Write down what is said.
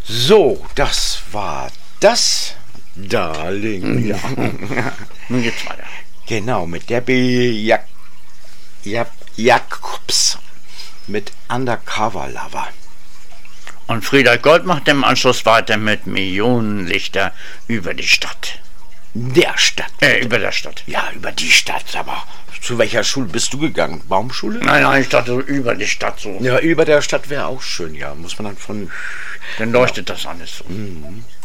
So, das war das, Darling. Ja. Nun geht's weiter. Genau, mit Debbie Jacobs mit Undercover Lover. Und Frieda Gold macht im Anschluss weiter mit Millionenlichter über die Stadt. Der Stadt. Über der Stadt. Ja, über die Stadt, aber zu welcher Schule bist du gegangen? Baumschule? Nein, ich dachte über die Stadt so. Ja, über der Stadt wäre auch schön, ja. Muss man dann von... Dann leuchtet das alles so. Mhm.